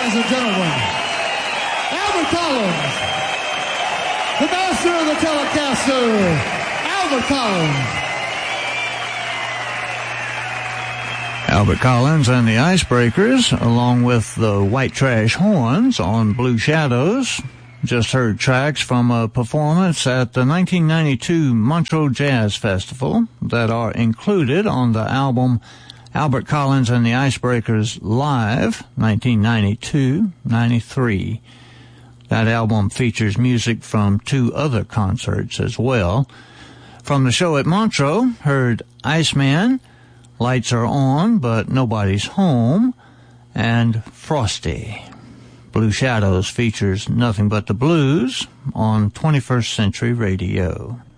ladies and gentlemen, Albert Collins, the master of the Telecaster, Albert Collins. Albert Collins and the Icebreakers, along with the White Trash Horns on Blue Shadows. Just heard tracks from a performance at the 1992 Montreux Jazz Festival that are included on the album Albert Collins and the Icebreakers Live, 1992-93. That album features music from 2 other concerts as well. From the show at Montreux, heard Iceman, Lights Are On, But Nobody's Home, and Frosty. Blue Shadows features Nothing But the Blues on 21st Century Radio.